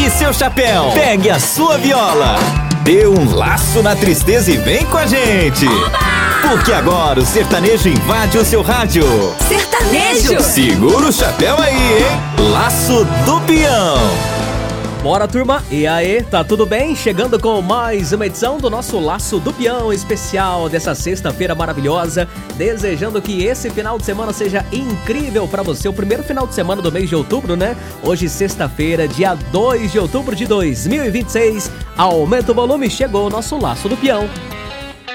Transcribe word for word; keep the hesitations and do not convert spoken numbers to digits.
Pegue seu chapéu, pegue a sua viola, dê um laço na tristeza e vem com a gente. Oba! Porque agora o sertanejo invade o seu rádio. Sertanejo! Segura o chapéu aí, hein? Laço do Peão. Bora, turma! E aí, tá tudo bem? Chegando com mais uma edição do nosso Laço do Peão especial dessa sexta-feira maravilhosa. Desejando que esse final de semana seja incrível pra você. O primeiro final de semana do mês de outubro, né? Hoje, sexta-feira, dia dois de outubro de dois mil e vinte e seis. Aumenta o volume, chegou o nosso Laço do Peão.